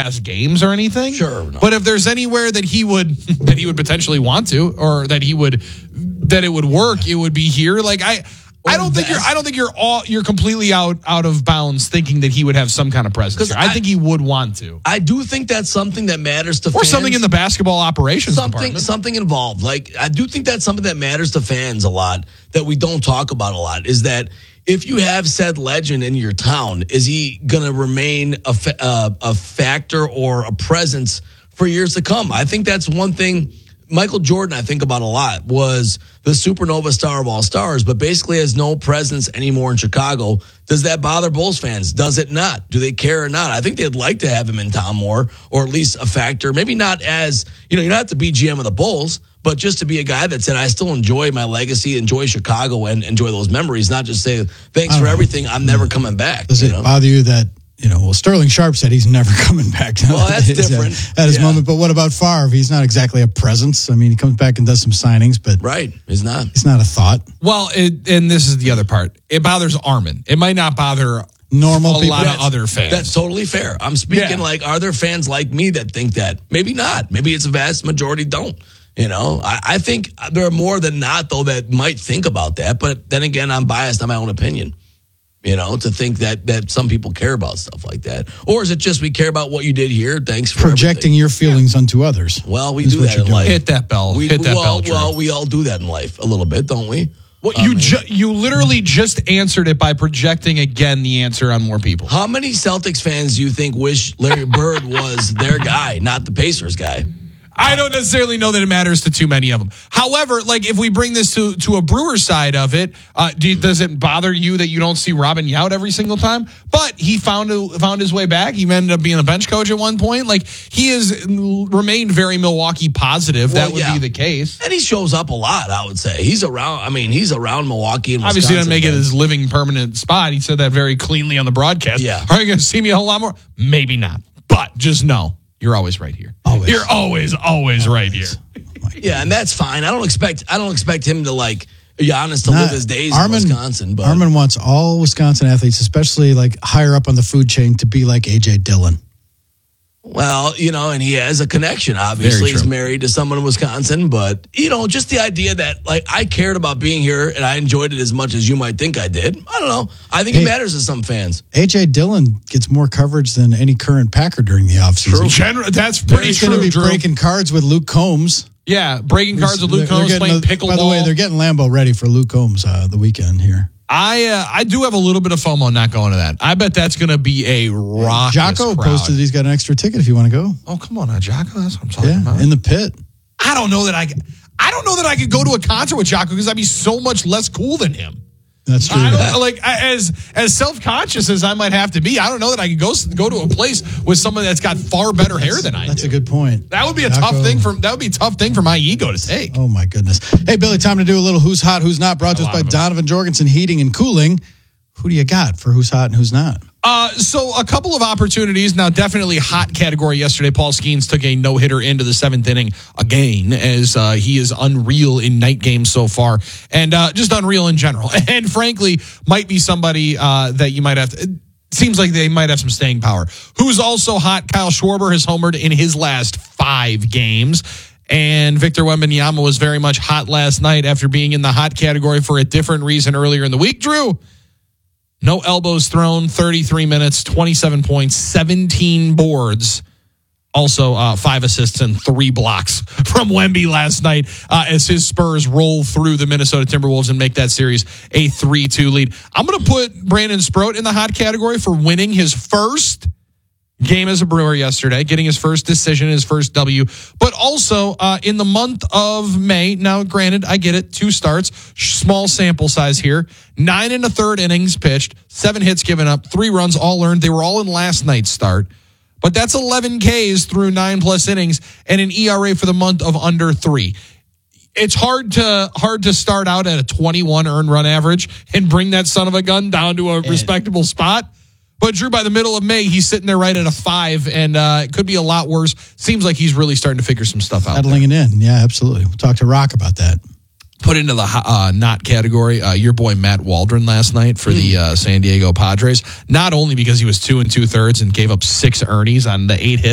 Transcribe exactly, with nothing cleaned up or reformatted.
last games or anything. Sure. No. But if there's anywhere that he would that he would potentially want to, or that he would that it would work, it would be here. Like I. I don't think you're. I don't think you're all. You're completely out out of bounds thinking that he would have some kind of presence here. I, I think he would want to. I do think that's something that matters to or fans. Or something in the basketball operations something, department. Something involved. Like I do think that's something that matters to fans a lot that we don't talk about a lot. Is that if you have said legend in your town, is he going to remain a fa- uh, a factor or a presence for years to come? I think that's one thing. Michael Jordan, I think about a lot, was the supernova star of all stars, but basically has no presence anymore in Chicago. Does that bother Bulls fans? Does it not? Do they care or not? I think they'd like to have him in town more, or at least a factor. Maybe not as, you know, you don't have to be G M of the Bulls, but just to be a guy that said, I still enjoy my legacy, enjoy Chicago, and enjoy those memories, not just say, thanks for everything, I'm never coming back. Does it know? bother you that, you know, well, Sterling Sharp said he's never coming back. Well, that's different. At his yeah. moment. But what about Favre? He's not exactly a presence. I mean, he comes back and does some signings, but right, he's not. He's not a thought. Well, it, and this is the other part. It bothers Armin. It might not bother normal a people. lot that's, of other fans. That's totally fair. I'm speaking yeah. like, are there fans like me that think that? Maybe not. Maybe it's a vast majority don't. You know, I, I think there are more than not, though, that might think about that. But then again, I'm biased on my own opinion. You know, to think that that some people care about stuff like that. Or is it just we care about what you did here? Thanks for projecting everything. your feelings yeah. onto others. Well, we do that in doing. life. Hit that bell. We, Hit that well, bell. Drew. Well, we all do that in life a little bit, don't we? Well, I you mean, ju- you literally just answered it by projecting again the answer on more people. How many Celtics fans do you think wish Larry Bird was their guy, not the Pacers guy? I don't necessarily know that it matters to too many of them. However, like if we bring this to, to a Brewer side of it, uh, do, does it bother you that you don't see Robin Yount every single time? But he found a, found his way back. He ended up being a bench coach at one point. Like he has remained very Milwaukee positive. Well, that would yeah. be the case. And he shows up a lot, I would say. He's around. I mean, he's around Milwaukee and Obviously, Wisconsin, doesn't make but, it his living permanent spot. He said that very cleanly on the broadcast. Yeah. Are you going to see me a whole lot more? Maybe not. But just know. You're always right here. Always. You're always, always, always. right here. Yeah, and that's fine. I don't expect I don't expect him to like Giannis to Not, live his days Armin, in Wisconsin. But Armin wants all Wisconsin athletes, especially like higher up on the food chain, to be like A J Dillon. well, you know, and he has a connection. Obviously, he's married to someone in Wisconsin, but you know, just the idea that like I cared about being here and I enjoyed it as much as you might think I did. I don't know. I think hey, it matters to some fans. A J Dillon gets more coverage than any current Packer during the offseason. General, that's pretty He's true. going to be Drew. breaking cards with Luke Combs. Yeah, breaking cards with Luke They're- they're Combs, playing getting pickleball. a- By the way, they're getting Lambeau ready for Luke Combs uh, the weekend here. I uh, I do have a little bit of FOMO not going to that. I bet that's going to be a raucous Jocko crowd. posted he's got an extra ticket if you want to go. Oh, come on, now, Jocko. That's what I'm talking Yeah, about. in the pit. I don't know that I could, I don't know that I could go to a concert with Jocko because I'd be so much less cool than him. That's true. I don't, like as as self conscious as I might have to be. I don't know that I could go go to a place with someone that's got far better hair than I That's do. a good point. That would be a Jocko. tough thing for that would be a tough thing for my ego to take. Oh my goodness. Hey Billy, time to do a little who's hot, who's not, brought to us by Donovan Jorgensen Heating and Cooling. Who do you got for who's hot and who's not? Uh, so a couple of opportunities. Now, definitely hot category yesterday. Paul Skeens took a no-hitter into the seventh inning again, as uh, he is unreal in night games so far, and uh, just unreal in general. And frankly, might be somebody uh, that you might have to... It seems like they might have some staying power. Who's also hot? Kyle Schwarber has homered in his last five games. And Victor Wembanyama was very much hot last night after being in the hot category for a different reason earlier in the week. Drew, no elbows thrown, thirty-three minutes, twenty-seven points, seventeen boards. Also, uh, five assists and three blocks from Wemby last night uh, as his Spurs roll through the Minnesota Timberwolves and make that series a three two lead. I'm going to put Brandon Sproat in the hot category for winning his first game as a Brewer yesterday, getting his first decision, his first W. But also uh, in the month of May, now granted, I get it, two starts, small sample size here, nine and a third innings pitched, seven hits given up, three runs all earned. They were all in last night's start. But that's eleven Ks through nine plus innings and an E R A for the month of under three. It's hard to hard to start out at a twenty-one earned run average and bring that son of a gun down to a and, respectable spot. But Drew, by the middle of May, he's sitting there right at a five, and uh, it could be a lot worse. Seems like he's really starting to figure some stuff out. Settling it in, yeah, absolutely. We'll talk to Rock about that. Put into the uh, not category, uh, your boy Matt Waldron last night for the uh, San Diego Padres. Not only because he was two and two thirds and gave up six earnies on the eight hits.